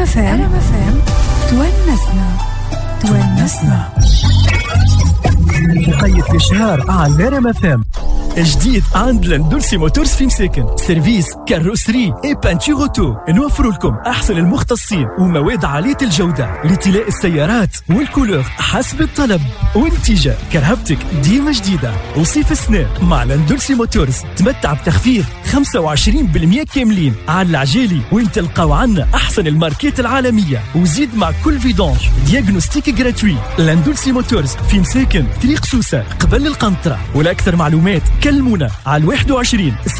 RMFM تونسنا. مقيد الإشهار على RMFM. جديد عند لاندولسي موتورز في مساكن، سيرفيس كاروسري اي بانتور اوتو. نوفر لكم احسن المختصين ومواد عاليه الجوده لطلاء السيارات والكولور حسب الطلب، وانتجاه كرهبتك ديما جديده. وصيف السنة مع لاندولسي موتورز تمتع بتخفيض 25% كاملين على العجالي، وين تلقاو عنا احسن الماركات العالميه، وزيد مع كل فيدونج دياغنوستيك جراتوي. لاندولسي موتورز في مساكن طريق سوسه قبل القنطره. ولاكثر معلومات كلمونا على 21